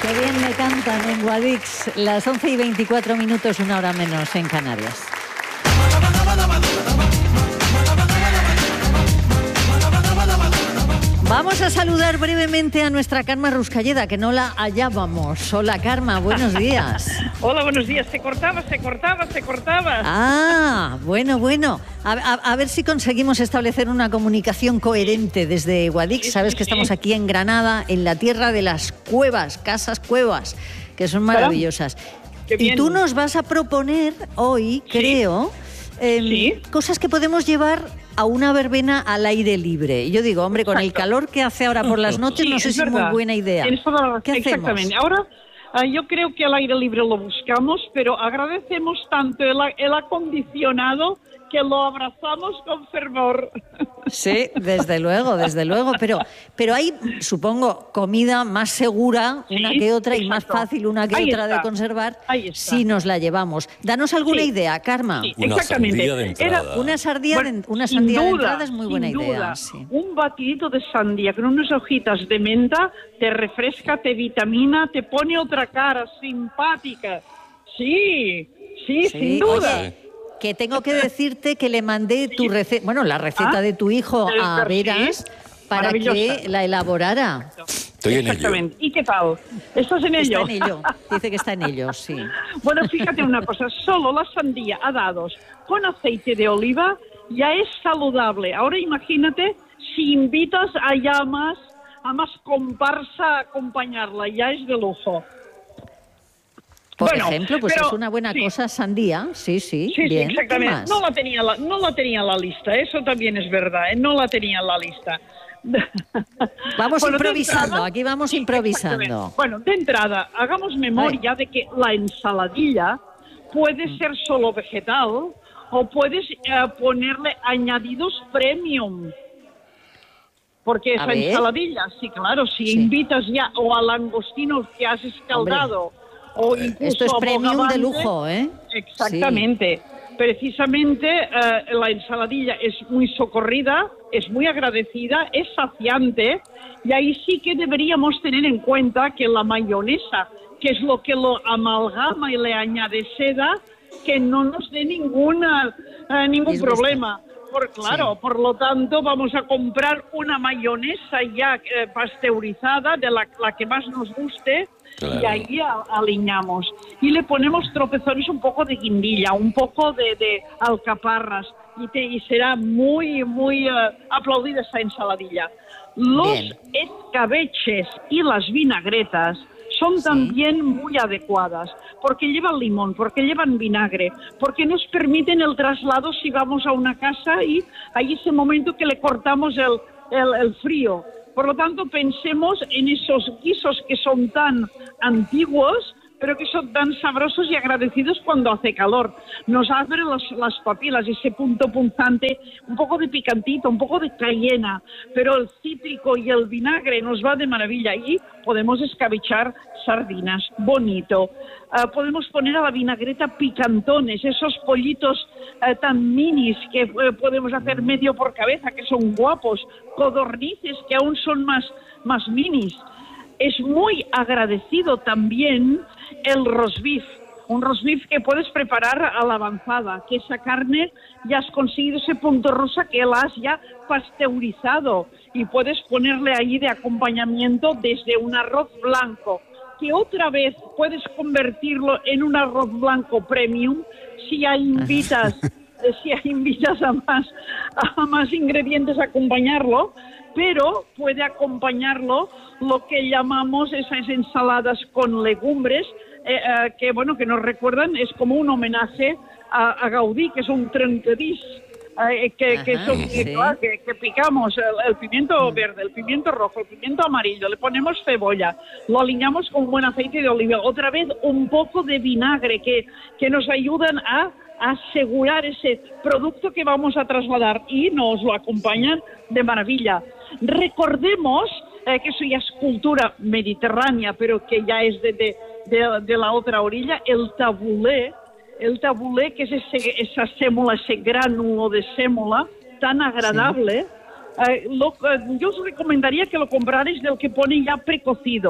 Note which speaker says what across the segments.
Speaker 1: Qué bien me cantan en Guadix. Las 11:24, una hora menos en Canarias. Vamos a saludar brevemente a nuestra Carme Ruscalleda, que no la hallábamos. Hola, Carme, buenos días.
Speaker 2: Hola, buenos días. Se cortaba.
Speaker 1: Ah, bueno. A ver si conseguimos establecer una comunicación coherente desde Guadix. Sabes que estamos aquí en Granada, en la tierra de las cuevas, casas cuevas, que son maravillosas. Y tú nos vas a proponer hoy, creo, cosas que podemos llevar a una verbena al aire libre. Y yo digo, hombre, con el calor que hace ahora por las noches, no sé si es muy buena idea. ¿Qué hacemos?
Speaker 2: Exactamente. Ahora, yo creo que al aire libre lo buscamos, pero agradecemos tanto el acondicionado que lo abrazamos con fervor.
Speaker 1: Sí, desde luego. Pero hay, supongo, comida más segura una que otra y más fácil una que otra de conservar si nos la llevamos. Danos alguna idea, Carme.
Speaker 2: Sí, exactamente.
Speaker 3: Una sandía de entrada.
Speaker 1: Una sandía de entrada es muy buena idea. Sí.
Speaker 2: Un batidito de sandía con unas hojitas de menta te refresca, te vitamina, te pone otra cara simpática. Sí, sin duda.
Speaker 1: Oye, que tengo que decirte que le mandé tu receta, la receta de tu hijo a Veras para que la elaborara.
Speaker 3: Estoy en ello.
Speaker 2: Exactamente. ¿Y qué tal? ¿Estás en ello?
Speaker 1: Está en ello. Dice que está en ello, sí.
Speaker 2: Bueno, fíjate una cosa, solo la sandía a dados con aceite de oliva ya es saludable. Ahora imagínate si invitas a más comparsa a acompañarla, ya es de lujo.
Speaker 1: Por ejemplo, pues es una buena cosa, sandía. Sí, bien.
Speaker 2: Exactamente. No la tenía en la lista, eso también es verdad, no la tenía en la lista.
Speaker 1: Vamos improvisando, aquí vamos improvisando.
Speaker 2: Bueno, de entrada, hagamos memoria de que la ensaladilla puede ser solo vegetal o puedes ponerle añadidos premium. Porque esa ensaladilla, sí, claro, si invitas ya o al langostino que has escaldado, o incluso
Speaker 1: esto es premium de lujo, ¿eh?
Speaker 2: Exactamente. Sí. Precisamente la ensaladilla es muy socorrida, es muy agradecida, es saciante, y ahí sí que deberíamos tener en cuenta que la mayonesa, que es lo que lo amalgama y le añade seda, que no nos dé ningún problema. Por lo tanto, vamos a comprar una mayonesa ya pasteurizada, de la que más nos guste, y ahí aliñamos. Y le ponemos tropezones, un poco de guindilla, un poco de alcaparras, y será muy, muy aplaudida esa ensaladilla. Los escabeches y las vinagretas son también muy adecuadas, porque llevan limón, porque llevan vinagre, porque nos permiten el traslado si vamos a una casa y hay ese momento que le cortamos el frío. Por lo tanto, pensemos en esos guisos que son tan antiguos, pero que son tan sabrosos y agradecidos cuando hace calor. Nos abren las papilas, ese punto punzante, un poco de picantito, un poco de cayena, pero el cítrico y el vinagre nos va de maravilla. Y podemos escabichar sardinas, bonito. Podemos poner a la vinagreta picantones, esos pollitos tan minis que podemos hacer medio por cabeza, que son guapos, codornices que aún son más minis. Es muy agradecido también el roast beef, un roast beef que puedes preparar a la avanzada, que esa carne ya has conseguido ese punto rosa que la has ya pasteurizado y puedes ponerle ahí de acompañamiento desde un arroz blanco, que otra vez puedes convertirlo en un arroz blanco premium si invitas a más ingredientes a acompañarlo, pero puede acompañarlo lo que llamamos esas ensaladas con legumbres, que nos recuerdan, es como un homenaje a Gaudí, que es un trencadís, que picamos el pimiento verde, el pimiento rojo, el pimiento amarillo, le ponemos cebolla, lo aliñamos con buen aceite de oliva, otra vez un poco de vinagre que nos ayudan a asegurar ese producto que vamos a trasladar y nos lo acompañan de maravilla. Recordemos que eso ya es cultura mediterránea, pero que ya es de la otra orilla, el tabulé, que es esa sémola, ese gránulo de sémola tan agradable. Yo os recomendaría que lo comprarais del que pone ya precocido,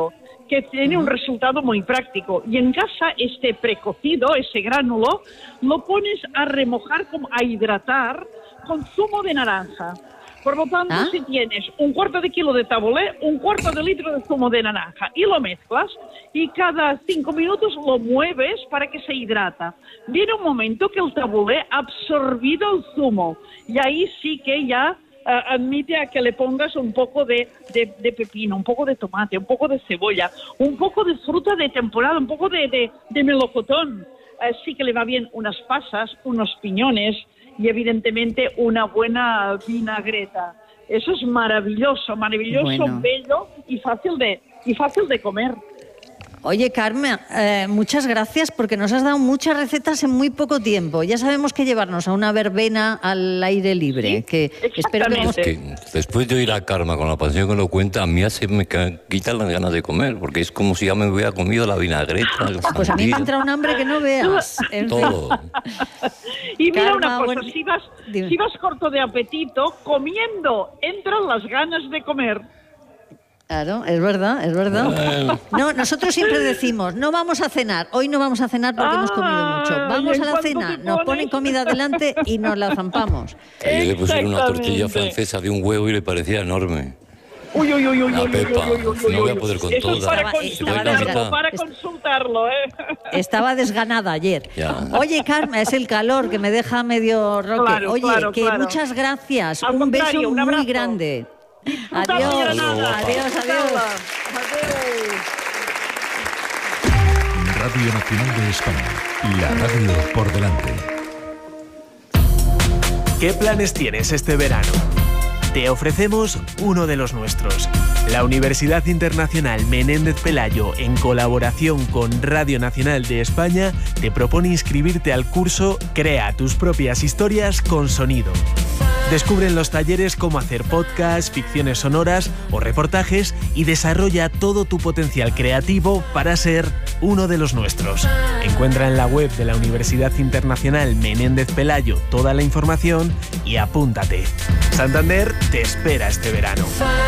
Speaker 2: que tiene un resultado muy práctico. Y en casa este precocido, ese gránulo, lo pones a remojar, a hidratar con zumo de naranja. Por lo tanto, si tienes un cuarto de kilo de tabulé, un cuarto de litro de zumo de naranja y lo mezclas y cada 5 minutos lo mueves para que se hidrata. Viene un momento que el tabulé ha absorbido el zumo y ahí sí que ya admite a que le pongas un poco de pepino, un poco de tomate, un poco de cebolla, un poco de fruta de temporada, un poco de melocotón. Sí que le va bien unas pasas, unos piñones y evidentemente una buena vinagreta. Eso es maravilloso, bueno, bello y fácil de comer.
Speaker 1: Oye, Carmen, muchas gracias porque nos has dado muchas recetas en muy poco tiempo. Ya sabemos que llevarnos a una verbena al aire libre.
Speaker 2: Sí,
Speaker 1: que espero
Speaker 3: que después de oír a Carmen con la pasión que lo cuenta, a mí se me quitan las ganas de comer, porque es como si ya me hubiera comido la vinagreta.
Speaker 1: Pues a mí me entra un hambre que no veas.
Speaker 3: Todo.
Speaker 2: Y mira, Karma, una cosa,
Speaker 1: si
Speaker 2: vas corto de apetito, comiendo entran las ganas de comer.
Speaker 1: Claro, es verdad, es verdad. No, nosotros siempre decimos, no vamos a cenar, hoy no vamos a cenar porque hemos comido mucho. Vamos a la cena, nos ponen comida delante y nos la zampamos.
Speaker 3: Ayer le pusieron una tortilla francesa de un huevo y le parecía enorme.
Speaker 2: Uy,
Speaker 3: la Pepa, no voy a poder con
Speaker 2: eso
Speaker 3: toda.
Speaker 2: Para consultarlo,
Speaker 1: Estaba desganada ayer.
Speaker 3: Ya.
Speaker 1: Oye, Carmen, es el calor que me deja medio roque.
Speaker 2: Claro,
Speaker 1: Oye,
Speaker 2: claro.
Speaker 1: Muchas gracias.
Speaker 2: Al
Speaker 1: un beso
Speaker 2: contrario, un abrazo.
Speaker 1: muy grande.
Speaker 2: Adiós.
Speaker 1: Adiós.
Speaker 4: Radio Nacional de España. La radio por delante.
Speaker 5: ¿Qué planes tienes este verano? Te ofrecemos uno de los nuestros. La Universidad Internacional Menéndez Pelayo, en colaboración con Radio Nacional de España, te propone inscribirte al curso Crea tus propias historias con sonido. Descubre en los talleres cómo hacer podcasts, ficciones sonoras o reportajes y desarrolla todo tu potencial creativo para ser uno de los nuestros. Encuentra en la web de la Universidad Internacional Menéndez Pelayo toda la información y apúntate. Santander te espera este verano.